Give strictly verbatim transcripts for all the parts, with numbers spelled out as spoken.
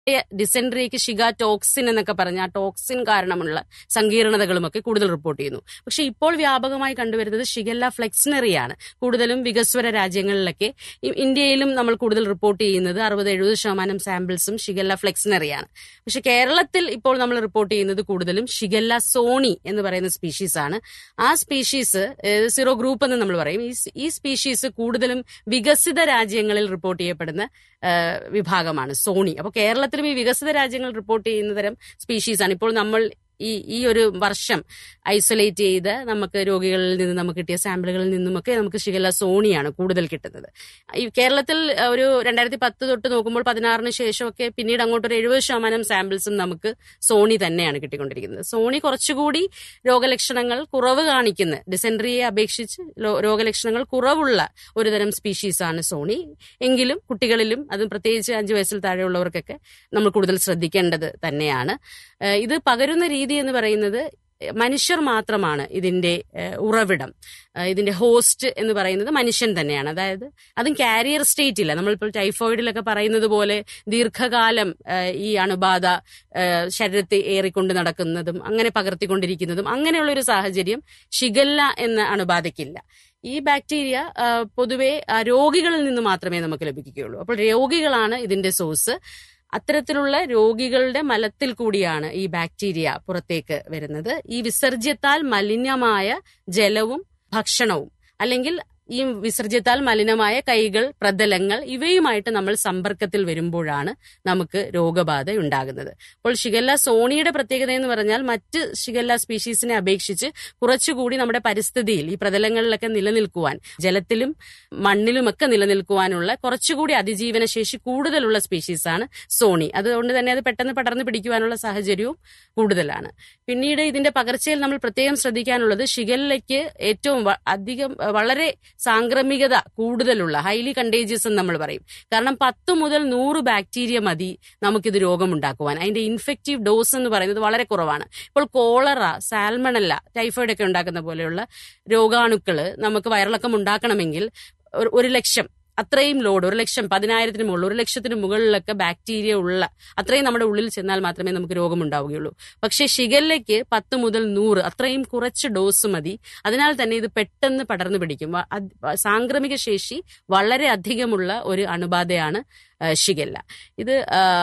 ഡിസെൻട്രിക്ക് Shiga toxin എന്നൊക്കെ പറഞ്ഞ ആ ടോക്സിൻ കാരണമുള്ള സങ്കീർണതകളുമൊക്കെ കൂടുതൽ റിപ്പോർട്ട് ചെയ്യുന്നു. പക്ഷെ ഇപ്പോൾ വ്യാപകമായി കണ്ടുവരുന്നത് ഷിഗല്ല ഫ്ലെക്സിനറിയാണ്. കൂടുതലും വികസ്വര രാജ്യങ്ങളിലൊക്കെ, ഇന്ത്യയിലും നമ്മൾ കൂടുതൽ റിപ്പോർട്ട് ചെയ്യുന്നത് അറുപത് എഴുപത് ശതമാനം സാമ്പിൾസും ഷിഗല്ല ഫ്ലെക്സിനറിയാണ്. പക്ഷെ കേരളത്തിൽ ഇപ്പോൾ നമ്മൾ റിപ്പോർട്ട് ചെയ്യുന്നത് കൂടുതലും ഷിഗല്ല സോണി എന്ന് പറയുന്ന സ്പീഷീസ് ആണ്. ആ സ്പീഷീസ് സീറോ ഗ്രൂപ്പ് എന്ന് നമ്മൾ പറയും. ഈ സ്പീഷീസ് കൂടുതലും വികസിത രാജ്യങ്ങളിൽ റിപ്പോർട്ട് ചെയ്യപ്പെടുന്ന വിഭാഗമാണ് സോണി. അപ്പോൾ കേരളത്തിലും ഈ വികസിത രാജ്യങ്ങൾ റിപ്പോർട്ട് ചെയ്യുന്ന തരം സ്പീഷീസാണ് ഇപ്പോൾ നമ്മൾ ഈ ഈ ഒരു വർഷം ഐസൊലേറ്റ് ചെയ്ത് നമുക്ക് രോഗികളിൽ നിന്ന് നമുക്ക് കിട്ടിയ സാമ്പിളുകളിൽ നിന്നുമൊക്കെ നമുക്ക് ഷിഗല്ല സോണിയാണ് കൂടുതൽ കിട്ടുന്നത്. ഈ കേരളത്തിൽ ഒരു രണ്ടായിരത്തി പത്ത് തൊട്ട് നോക്കുമ്പോൾ പതിനാറിന് ശേഷമൊക്കെ പിന്നീട് അങ്ങോട്ടൊരു എഴുപത് ശതമാനം സാമ്പിൾസും നമുക്ക് സോണി തന്നെയാണ് കിട്ടിക്കൊണ്ടിരിക്കുന്നത്. സോണി കുറച്ചുകൂടി രോഗലക്ഷണങ്ങൾ കുറവ് കാണിക്കുന്ന, ഡിസെൻട്രിയെ അപേക്ഷിച്ച് രോഗലക്ഷണങ്ങൾ കുറവുള്ള ഒരുതരം സ്പീഷീസാണ് സോണി. എങ്കിലും കുട്ടികളിലും, അതും പ്രത്യേകിച്ച് അഞ്ചു വയസ്സിൽ താഴെയുള്ളവർക്കൊക്കെ നമ്മൾ കൂടുതൽ ശ്രദ്ധിക്കേണ്ടത് തന്നെയാണ്. ഇത് പകരുന്ന രീതി എന്ന് പറയുന്നത് മനുഷ്യർ മാത്രമാണ് ഇതിന്റെ ഉറവിടം. ഇതിന്റെ ഹോസ്റ്റ് എന്ന് പറയുന്നത് മനുഷ്യൻ തന്നെയാണ്. അതായത് അതും കാരിയർ സ്റ്റേറ്റ് ഇല്ല. നമ്മളിപ്പോൾ ടൈഫോയിഡിലൊക്കെ പറയുന്നത് പോലെ ദീർഘകാലം ഈ അണുബാധ ശരീരത്തെ ഏറിക്കൊണ്ട് നടക്കുന്നതും അങ്ങനെ പകർത്തിക്കൊണ്ടിരിക്കുന്നതും അങ്ങനെയുള്ള ഒരു സാഹചര്യം ഷിഗല്ല എന്ന അണുബാധയ്ക്കില്ല. ഈ ബാക്ടീരിയ പൊതുവെ രോഗികളിൽ നിന്ന് മാത്രമേ നമുക്ക് ലഭിക്കുകയുള്ളൂ. അപ്പോൾ രോഗികളാണ് ഇതിന്റെ സോഴ്സ്. അത്തരത്തിലുള്ള രോഗികളുടെ മലത്തിൽ കൂടിയാണ് ഈ ബാക്ടീരിയ പുറത്തേക്ക് വരുന്നത്. ഈ വിസർജ്യത്താൽ മലിനമായ ജലവും ഭക്ഷണവും, അല്ലെങ്കിൽ ഈ വിസർജ്യത്താൽ മലിനമായ കൈകൾ, പ്രതലങ്ങൾ ഇവയുമായിട്ട് നമ്മൾ സമ്പർക്കത്തിൽ വരുമ്പോഴാണ് നമുക്ക് രോഗബാധ ഉണ്ടാകുന്നത്. അപ്പോൾ ഷിഗല്ല സോണിയുടെ പ്രത്യേകത എന്ന് പറഞ്ഞാൽ മറ്റ് ഷിഗല്ല സ്പീഷീസിനെ അപേക്ഷിച്ച് കുറച്ചുകൂടി നമ്മുടെ പരിസ്ഥിതിയിൽ ഈ പ്രതലങ്ങളിലൊക്കെ നിലനിൽക്കുവാൻ, ജലത്തിലും മണ്ണിലുമൊക്കെ നിലനിൽക്കുവാനുള്ള കുറച്ചുകൂടി അതിജീവന ശേഷി കൂടുതലുള്ള സ്പീഷീസാണ് സോണി. അതുകൊണ്ട് തന്നെ അത് പെട്ടെന്ന് പടർന്നു പിടിക്കുവാനുള്ള സാഹചര്യവും കൂടുതലാണ്. പിന്നീട് ഇതിന്റെ പകർച്ചയിൽ നമ്മൾ പ്രത്യേകം ശ്രദ്ധിക്കാനുള്ളത് ഷിഗല്ലയ്ക്ക് ഏറ്റവും അധികം വളരെ സാംക്രമികത കൂടുതലുള്ള, ഹൈലി കണ്ടേജിയസ് എന്ന് നമ്മൾ പറയും. കാരണം പത്ത് മുതൽ നൂറ് ബാക്ടീരിയ മതി നമുക്കിത് രോഗമുണ്ടാക്കുവാൻ. അതിന്റെ ഇൻഫെക്റ്റീവ് ഡോസ് എന്ന് പറയുന്നത് വളരെ കുറവാണ്. ഇപ്പോൾ കോളറ, സാൽമണല്ല, ടൈഫോയിഡ് ഒക്കെ ഉണ്ടാക്കുന്ന പോലെയുള്ള രോഗാണുക്കള് നമുക്ക് വയറിളക്കം ഉണ്ടാക്കണമെങ്കിൽ ഒരു ലക്ഷം അത്രയും ലോഡ്, ഒരു ലക്ഷം പതിനായിരത്തിന് മുകളിൽ, ഒരു ലക്ഷത്തിന് മുകളിലൊക്കെ ബാക്ടീരിയ ഉള്ള അത്രയും നമ്മുടെ ഉള്ളിൽ ചെന്നാൽ മാത്രമേ നമുക്ക് രോഗമുണ്ടാവുകയുള്ളൂ. പക്ഷേ ഷിഗല്ലയ്ക്ക് പത്ത് മുതൽ നൂറ് അത്രയും കുറച്ച് ഡോസ് മതി. അതിനാൽ തന്നെ ഇത് പെട്ടെന്ന് പടർന്നു പിടിക്കും. സാംക്രമിക ശേഷി വളരെ അധികമുള്ള ഒരു അണുബാധയാണ് ഷിഗല്ല. ഇത്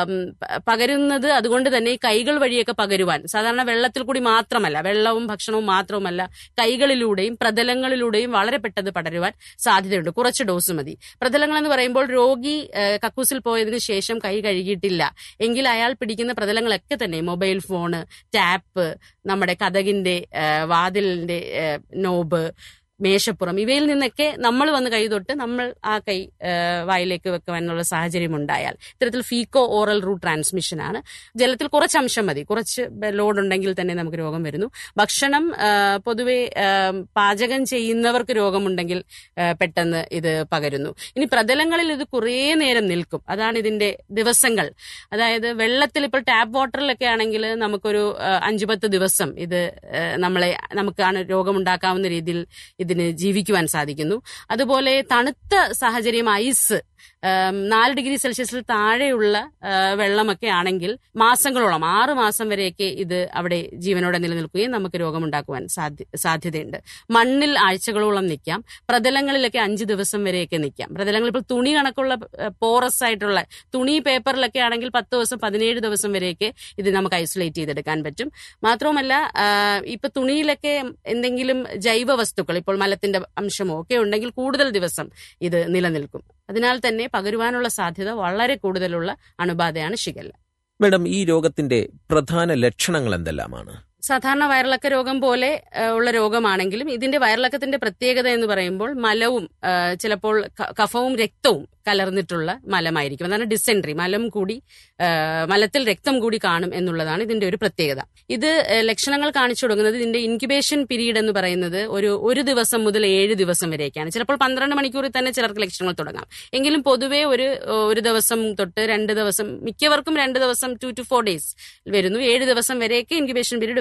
പകരുന്നത് അതുകൊണ്ട് തന്നെ ഈ കൈകൾ വഴിയൊക്കെ പകരുവാൻ, സാധാരണ വെള്ളത്തിൽ കൂടി മാത്രമല്ല, വെള്ളവും ഭക്ഷണവും മാത്രമല്ല, കൈകളിലൂടെയും പ്രതലങ്ങളിലൂടെയും വളരെ പെട്ടെന്ന് പടരുവാൻ സാധ്യതയുണ്ട്. കുറച്ച് ഡോസ് മതി. പ്രതലങ്ങൾ എന്ന് പറയുമ്പോൾ രോഗി കക്കൂസിൽ പോയതിനു ശേഷം കൈ കഴുകിയിട്ടില്ല എങ്കിൽ അയാൾ പിടിക്കുന്ന പ്രതലങ്ങളൊക്കെ തന്നെ മൊബൈൽ ഫോണ്, ടാപ്പ്, നമ്മുടെ കതകിന്റെ വാതിലിന്റെ നോബ്, മേശപ്പുറം, ഇവയിൽ നിന്നൊക്കെ നമ്മൾ വന്ന് കൈ തൊട്ട് നമ്മൾ ആ കൈ വായിലേക്ക് വെക്കുവാനുള്ള സാഹചര്യം ഉണ്ടായാൽ ഇത്തരത്തിൽ ഫീക്കോ ഓറൽ റൂട്ട് ട്രാൻസ്മിഷൻ ആണ്. ജലത്തിൽ കുറച്ച് അംശം മതി, കുറച്ച് ലോഡ് ഉണ്ടെങ്കിൽ തന്നെ നമുക്ക് രോഗം വരുന്നു. ഭക്ഷണം പൊതുവെ പാചകം ചെയ്യുന്നവർക്ക് രോഗമുണ്ടെങ്കിൽ പെട്ടെന്ന് ഇത് പകരുന്നു. ഇനി പ്രതലങ്ങളിൽ ഇത് കുറേ നേരം നിൽക്കും, അതാണ് ഇതിന്റെ ദിവസങ്ങൾ. അതായത് വെള്ളത്തിൽ ഇപ്പോൾ ടാപ്പ് വാട്ടറിലൊക്കെ ആണെങ്കിൽ നമുക്കൊരു അഞ്ചു പത്ത് ദിവസം ഇത് നമ്മളെ നമുക്കാണ് രോഗമുണ്ടാക്കാവുന്ന രീതിയിൽ ഇതിന് ജീവിക്കുവാൻ സാധിക്കുന്നു. അതുപോലെ തണുത്ത സാഹചര്യം, ഐസ്, നാല് ഡിഗ്രി സെൽഷ്യസിൽ താഴെയുള്ള വെള്ളമൊക്കെ ആണെങ്കിൽ മാസങ്ങളോളം, ആറ് മാസം വരെയൊക്കെ ഇത് അവിടെ ജീവനോടെ നിലനിൽക്കുകയും നമുക്ക് രോഗമുണ്ടാക്കുവാൻ സാധ്യ സാധ്യതയുണ്ട്. മണ്ണിൽ ആഴ്ചകളോളം നിൽക്കാം. പ്രതലങ്ങളിലൊക്കെ അഞ്ച് ദിവസം വരെയൊക്കെ നിൽക്കാം. പ്രതലങ്ങൾ ഇപ്പോൾ തുണി കണക്കുള്ള പോറസ് ആയിട്ടുള്ള തുണി, പേപ്പറിലൊക്കെ ആണെങ്കിൽ പത്ത് ദിവസം പതിനേഴ് ദിവസം വരെയൊക്കെ ഇത് നമുക്ക് ഐസൊലേറ്റ് ചെയ്തെടുക്കാൻ പറ്റും. മാത്രവുമല്ല ഇപ്പൊ തുണിയിലൊക്കെ എന്തെങ്കിലും ജൈവ വസ്തുക്കൾ, ഇപ്പോൾ മലത്തിന്റെ അംശമോ ഒക്കെ ഉണ്ടെങ്കിൽ കൂടുതൽ ദിവസം ഇത് നിലനിൽക്കും. അതിനാൽ തന്നെ പകരുവാനുള്ള സാധ്യത വളരെ കൂടുതലുള്ള അണുബാധയാണ് ഷിഗല്ല. മാഡം, ഈ രോഗത്തിന്റെ പ്രധാന ലക്ഷണങ്ങൾ എന്തെല്ലാമാണ്? സാധാരണ വയറിളക്ക രോഗം പോലെ ഉള്ള രോഗമാണെങ്കിലും ഇതിന്റെ വയറിളക്കത്തിന്റെ പ്രത്യേകത എന്ന് പറയുമ്പോൾ മലവും ചിലപ്പോൾ കഫവും രക്തവും കലർന്നിട്ടുള്ള മലമായിരിക്കും. അതാണ് ഡിസെൻട്രി. മലം കൂടി മലത്തിൽ രക്തം കൂടി കാണും എന്നുള്ളതാണ് ഇതിന്റെ ഒരു പ്രത്യേകത. ഇത് ലക്ഷണങ്ങൾ കാണിച്ചു തുടങ്ങുന്നത് ഇതിന്റെ ഇൻക്യുബേഷൻ പീരീഡ് എന്ന് പറയുന്നത് ഒരു ഒരു ദിവസം മുതൽ ഏഴ് ദിവസം വരെയൊക്കെയാണ്. ചിലപ്പോൾ പന്ത്രണ്ട് മണിക്കൂറിൽ തന്നെ ചിലർക്ക് ലക്ഷണങ്ങൾ തുടങ്ങാം. എങ്കിലും പൊതുവെ ഒരു ഒരു ദിവസം തൊട്ട് രണ്ട് ദിവസം, മിക്കവർക്കും രണ്ട് ദിവസം ടു ടു ഫോർ ഡേയ്സ് വരുന്നു. ഏഴ് ദിവസം വരെയൊക്കെ ഇൻക്യുബേഷൻ പീരീഡ്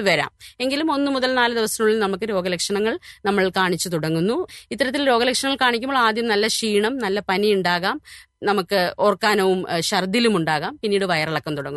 വരാം. എങ്കിലും ഒന്ന് മുതൽ നാല് ദിവസത്തിനുള്ളിൽ നമുക്ക് രോഗലക്ഷണങ്ങൾ നമ്മൾ കാണിച്ചു തുടങ്ങുന്നു. ഇത്തരത്തിൽ രോഗലക്ഷണങ്ങൾ കാണിക്കുമ്പോൾ ആദ്യം നല്ല ക്ഷീണം, നല്ല പനി ഉണ്ടാകാം, നമുക്ക് ഓർക്കാനവും ഛർദിലും ഉണ്ടാകാം, പിന്നീട് വയറിളക്കം തുടങ്ങും.